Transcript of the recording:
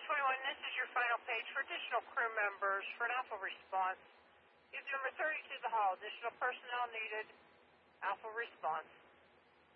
21, this is your final page for additional crew members for an Alpha response. Use number 32 the hall. Additional personnel needed. Alpha response.